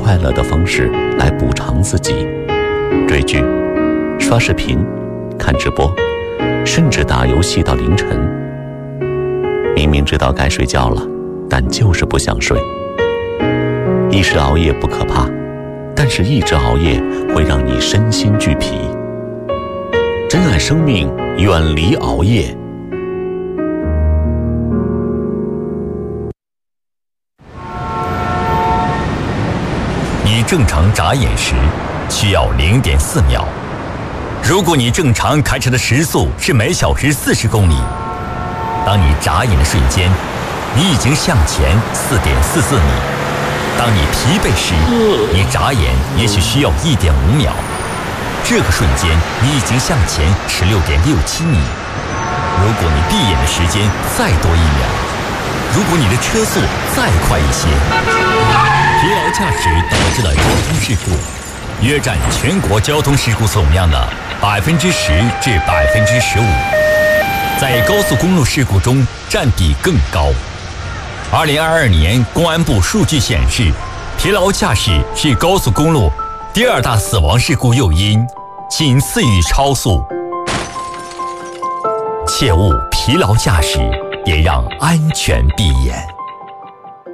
快乐的方式来补偿自己，追剧、刷视频、看直播，甚至打游戏到凌晨。明明知道该睡觉了，但就是不想睡。一时熬夜不可怕，但是一直熬夜会让你身心俱疲。珍爱生命，远离熬夜。 你正常眨眼时需要0.4秒。如果你正常开车的时速是每小时40公里，当你眨眼的瞬间，你已经向前4.44米。当你疲惫时，你眨眼也许需要1.5秒。这个瞬间，你已经向前16.67米。如果你闭眼的时间再多1秒，如果你的车速再快一些，疲劳驾驶导致了交通事故，约占全国交通事故总量的10%至15%，在高速公路事故中占比更高。2022年公安部数据显示，疲劳驾驶是高速公路第2大死亡事故诱因，仅次于超速。切勿疲劳驾驶，也让安全闭眼。